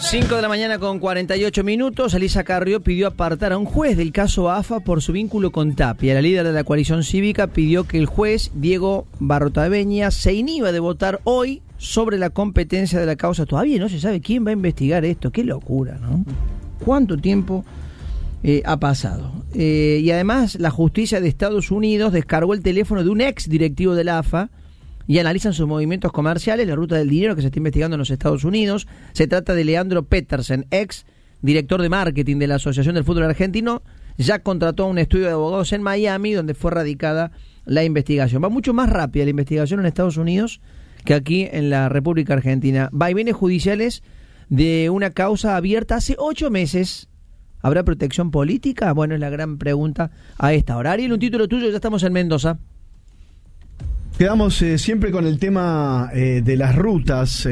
5 de la mañana con 48 minutos. Elisa Carrió pidió apartar a un juez del caso AFA por su vínculo con Tapia. La líder de la coalición cívica pidió que el juez Diego Barrotaveña se inhiba de votar hoy sobre la competencia de la causa. Todavía no se sabe quién va a investigar esto. Qué locura, ¿no? ¿Cuánto tiempo ha pasado? Y además la justicia de Estados Unidos descargó el teléfono de un ex directivo de la AFA y analizan sus movimientos comerciales, la ruta del dinero que se está investigando en los Estados Unidos. Se trata de Leandro Petersen, ex director de marketing de la Asociación del Fútbol Argentino. Ya contrató un estudio de abogados en Miami, donde fue radicada la investigación. Va mucho más rápida la investigación en Estados Unidos que aquí en la República Argentina. Vaivenes judiciales de una causa abierta hace 8 meses. ¿Habrá protección política? Bueno, es la gran pregunta a esta hora. Ariel, un título tuyo, ya estamos en Mendoza. Quedamos siempre con el tema de las rutas.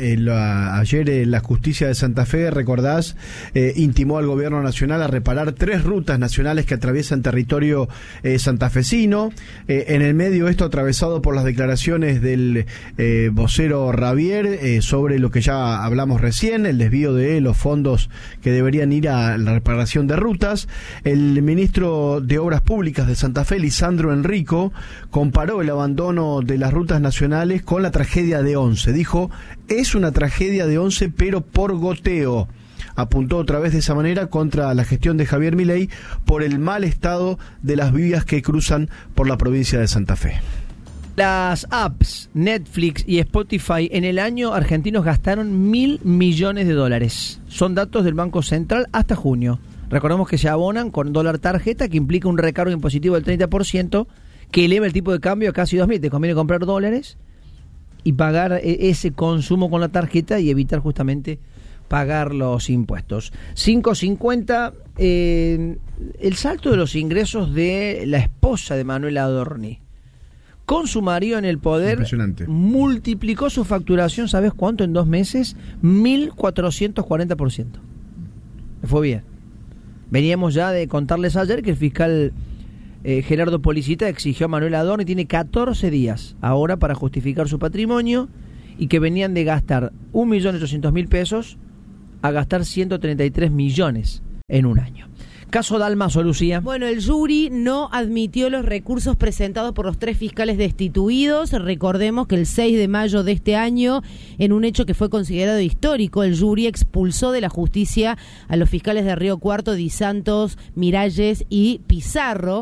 Ayer la justicia de Santa Fe, recordás, intimó al gobierno nacional a reparar 3 rutas nacionales que atraviesan territorio santafesino. En el medio esto atravesado por las declaraciones del vocero Ravier sobre lo que ya hablamos recién, el desvío de los fondos que deberían ir a la reparación de rutas. El ministro de Obras Públicas de Santa Fe, Lisandro Enrico, comparó el abandono de las rutas nacionales con la tragedia de Once. Dijo, es una tragedia de Once, pero por goteo. Apuntó otra vez de esa manera contra la gestión de Javier Milei por el mal estado de las vías que cruzan por la provincia de Santa Fe. Las apps Netflix y Spotify en el año argentinos gastaron $1.000 millones. Son datos del Banco Central hasta junio. Recordemos que se abonan con dólar tarjeta, que implica un recargo impositivo del 30%, que eleva el tipo de cambio a casi 2.000. Te conviene comprar dólares y pagar ese consumo con la tarjeta y evitar justamente pagar los impuestos. 5.50, el salto de los ingresos de la esposa de Manuel Adorni. Con su marido en el poder, multiplicó su facturación, ¿sabes cuánto? En 2 meses, 1.440%. Le fue bien. Veníamos ya de contarles ayer que el fiscal Gerardo Policita exigió a Manuel Adorni, tiene 14 días ahora para justificar su patrimonio, y que venían de gastar 1.800.000 pesos a gastar 133 millones en un año. Caso Dalmaso, Lucía. Bueno, el jury no admitió los recursos presentados por los 3 fiscales destituidos. Recordemos que el 6 de mayo de este año, en un hecho que fue considerado histórico, el jury expulsó de la justicia a los fiscales de Río Cuarto, Di Santos, Miralles y Pizarro.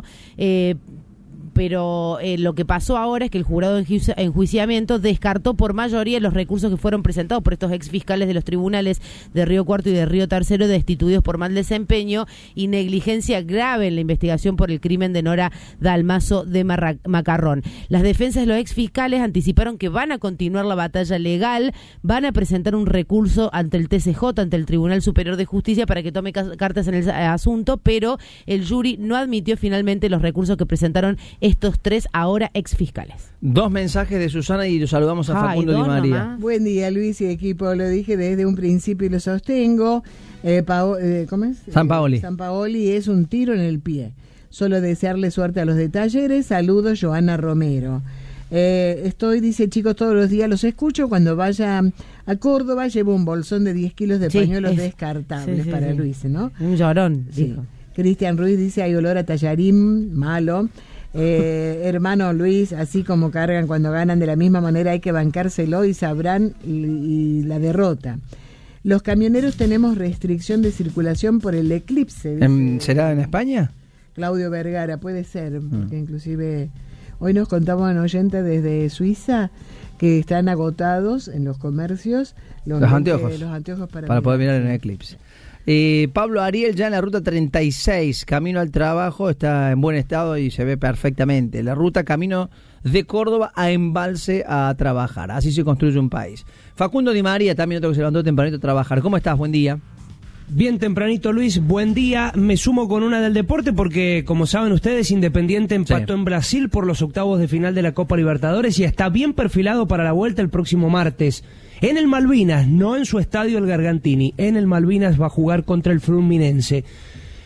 Pero lo que pasó ahora es que el jurado de enjuiciamiento descartó por mayoría los recursos que fueron presentados por estos ex fiscales de los tribunales de Río Cuarto y de Río Tercero, destituidos por mal desempeño y negligencia grave en la investigación por el crimen de Nora Dalmaso de Macarrón. Las defensas de los ex fiscales anticiparon que van a continuar la batalla legal, van a presentar un recurso ante el TCJ, ante el Tribunal Superior de Justicia, para que tome cartas en el asunto, pero el jury no admitió finalmente los recursos que presentaron estos 3 ahora ex fiscales. 2 mensajes de Susana y los saludamos a Facundo Di María. Nomás. Buen día, Luis y equipo, lo dije desde un principio y lo sostengo. ¿Cómo es? San Paoli. San Paoli es un tiro en el pie. Solo desearle suerte a los de Talleres. Saludos, Joana Romero. Dice, chicos, todos los días los escucho. Cuando vaya a Córdoba llevo un bolsón de 10 kilos de pañuelos descartables para Luis, ¿no? Un llorón, sí. Cristian Ruiz dice, hay olor a tallarín malo. Hermano Luis, así como cargan cuando ganan, de la misma manera hay que bancárselo y sabrán y la derrota. Los camioneros tenemos restricción de circulación por el eclipse. ¿Será en España? Claudio Vergara, puede ser, porque inclusive hoy nos contaba un oyente desde Suiza que están agotados en los comercios los anteojos para poder mirar en el eclipse. Pablo Ariel ya en la ruta 36, camino al trabajo, está en buen estado y se ve perfectamente. La ruta camino de Córdoba a Embalse a trabajar. Así se construye un país. Facundo Di María, también otro que se levantó tempranito a trabajar. ¿Cómo estás? Buen día. Bien tempranito, Luis, buen día. Me sumo con una del deporte porque, como saben ustedes, Independiente empató en Brasil por los octavos de final de la Copa Libertadores y está bien perfilado para la vuelta el próximo martes. En el Malvinas, no en su estadio el Gargantini, en el Malvinas va a jugar contra el Fluminense.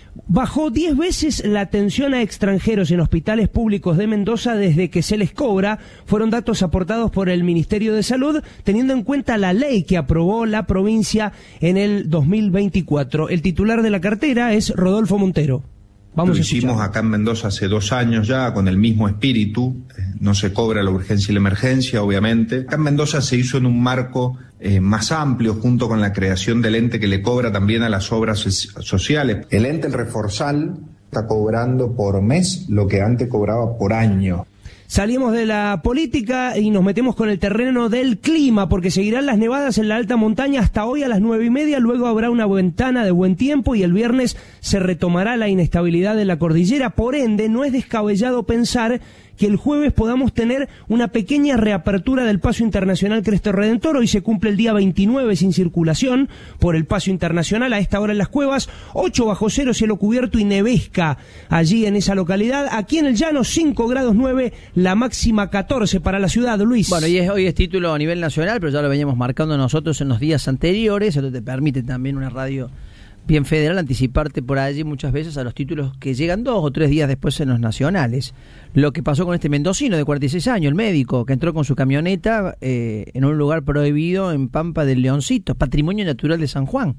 Bajó 10 veces la atención a extranjeros en hospitales públicos de Mendoza desde que se les cobra. Fueron datos aportados por el Ministerio de Salud, teniendo en cuenta la ley que aprobó la provincia en el 2024. El titular de la cartera es Rodolfo Montero. Lo hicimos acá en Mendoza hace 2 años ya, con el mismo espíritu. No se cobra la urgencia y la emergencia, obviamente. Acá en Mendoza se hizo en un marco más amplio, junto con la creación del ente que le cobra también a las obras sociales. El ente, el Reforzal, está cobrando por mes lo que antes cobraba por año. Salimos de la política y nos metemos con el terreno del clima, porque seguirán las nevadas en la alta montaña hasta hoy a las 9:30, luego habrá una ventana de buen tiempo y el viernes se retomará la inestabilidad de la cordillera. Por ende, no es descabellado pensar que el jueves podamos tener una pequeña reapertura del paso internacional Cristo Redentor. Hoy se cumple el día 29 sin circulación por el paso internacional. A esta hora en las Cuevas, 8 bajo cero, cielo cubierto y nevesca allí en esa localidad. Aquí en el llano, 5 grados 9, la máxima 14 para la ciudad, Luis. Bueno, y hoy es título a nivel nacional, pero ya lo veníamos marcando nosotros en los días anteriores. Eso te permite también una radio bien federal anticiparte por allí muchas veces a los títulos que llegan 2 o 3 días después en los nacionales. Lo que pasó con este mendocino de 46 años, el médico, que entró con su camioneta en un lugar prohibido en Pampa del Leoncito, patrimonio natural de San Juan.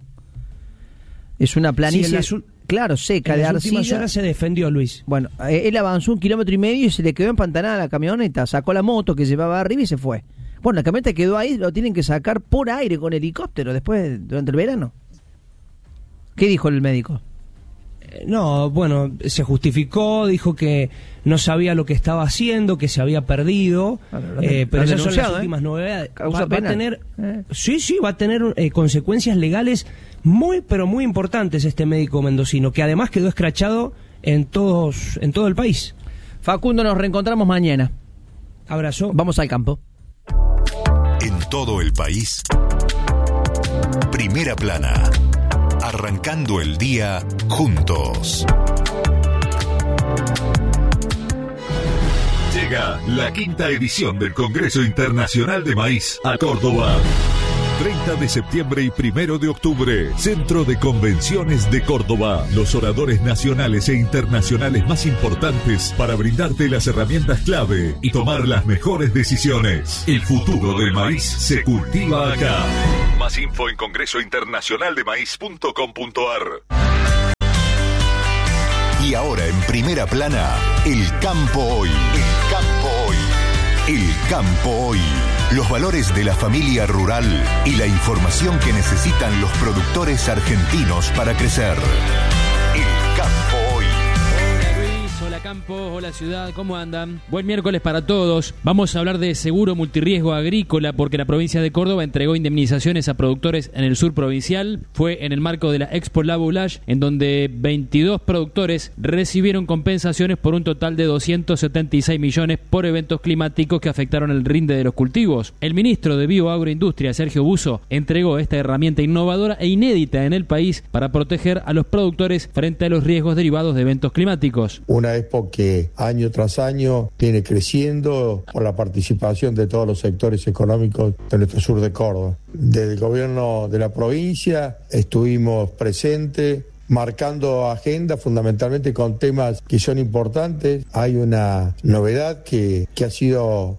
Es una planicie, claro, seca, de arcilla. En las últimas horas se defendió, Luis. Bueno, él avanzó 1,5 kilómetros y se le quedó empantanada la camioneta, sacó la moto que llevaba arriba y se fue. Bueno, la camioneta quedó ahí, lo tienen que sacar por aire con helicóptero después, durante el verano. ¿Qué dijo el médico? No, bueno, se justificó, dijo que no sabía lo que estaba haciendo, que se había perdido, pero esas son las últimas novedades. Va a tener, va a tener consecuencias legales muy, pero muy importantes este médico mendocino, que además quedó escrachado en todo el país. Facundo, nos reencontramos mañana. Abrazo. Vamos al campo. En todo el país, Primera Plana. Arrancando el día juntos. Llega la 5ª edición del Congreso Internacional de Maíz a Córdoba. 30 de septiembre y 1 de octubre, Centro de Convenciones de Córdoba. Los oradores nacionales e internacionales más importantes para brindarte las herramientas clave y tomar las mejores decisiones. El futuro del maíz se cultiva acá. Más info en congresointernacionaldemaíz.com.ar. Y ahora en Primera Plana, el campo hoy. El campo hoy. El campo hoy. Los valores de la familia rural y la información que necesitan los productores argentinos para crecer. El campo hoy. Hola Luis, hola campo, hola ciudad, ¿cómo andan? Buen miércoles para todos. Vamos a hablar de seguro multirriesgo agrícola porque la provincia de Córdoba entregó indemnizaciones a productores en el sur provincial. Fue en el marco de la Expo La Boulage, en donde 22 productores recibieron compensaciones por un total de 276 millones por eventos climáticos que afectaron el rinde de los cultivos. El ministro de Bioagroindustria, Sergio Busso, entregó esta herramienta innovadora e inédita en el país para proteger a los productores frente a los riesgos derivados de eventos climáticos. Una Expo que año tras año viene creciendo por la participación de todos los sectores económicos de nuestro sur de Córdoba. Desde el gobierno de la provincia estuvimos presentes, marcando agenda fundamentalmente con temas que son importantes. Hay una novedad que ha sido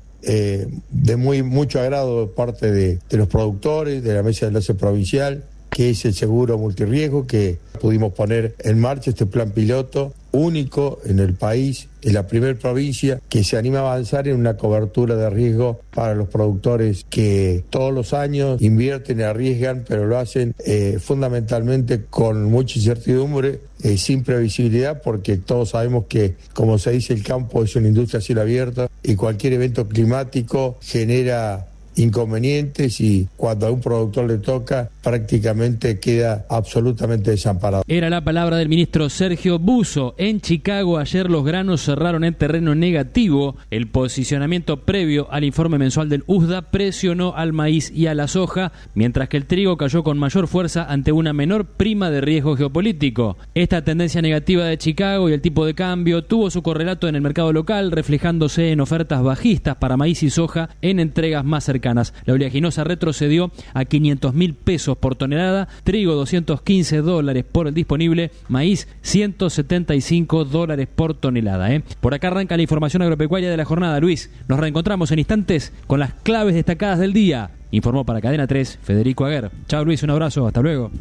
de mucho agrado de parte de los productores, de la mesa de enlace provincial, que es el seguro multirriesgo, que pudimos poner en marcha este plan piloto único en el país, en la primera provincia que se anima a avanzar en una cobertura de riesgo para los productores que todos los años invierten y arriesgan, pero lo hacen fundamentalmente con mucha incertidumbre, sin previsibilidad, porque todos sabemos que, como se dice, el campo es una industria a cielo abierto y cualquier evento climático genera inconvenientes y cuando a un productor le toca prácticamente queda absolutamente desamparado. Era la palabra del ministro Sergio Busso. En Chicago ayer los granos cerraron en terreno negativo. El posicionamiento previo al informe mensual del USDA presionó al maíz y a la soja, mientras que el trigo cayó con mayor fuerza ante una menor prima de riesgo geopolítico. Esta tendencia negativa de Chicago y el tipo de cambio tuvo su correlato en el mercado local, reflejándose en ofertas bajistas para maíz y soja en entregas más cercanas cercanas. La oleaginosa retrocedió a 500.000 pesos por tonelada, trigo $215 por el disponible, maíz $175 por tonelada. Por acá arranca la información agropecuaria de la jornada. Luis, nos reencontramos en instantes con las claves destacadas del día. Informó para Cadena 3 Federico Aguer. Chao Luis, un abrazo, hasta luego.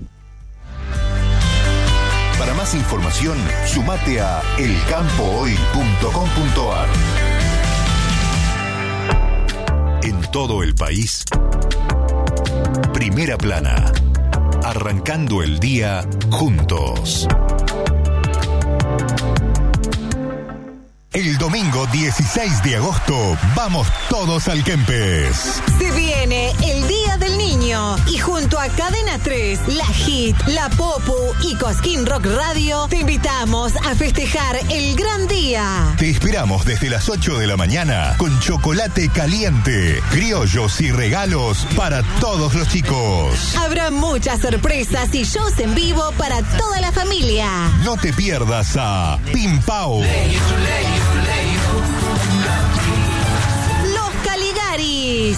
Para más información, sumate a elcampohoy.com.ar. En todo el país, Primera Plana, arrancando el día juntos. El domingo 16 de agosto vamos todos al Kempes. Se viene el Día del Niño y junto a Cadena 3, La Hit, La Popu y Cosquín Rock Radio te invitamos a festejar el gran día. Te esperamos desde las 8 de la mañana con chocolate caliente, criollos y regalos para todos los chicos. Habrá muchas sorpresas y shows en vivo para toda la familia. No te pierdas a Pim Pau, Los Caligaris,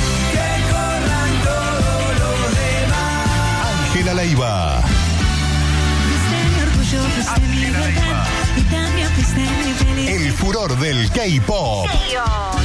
Ángela Leiva, el furor del K-pop,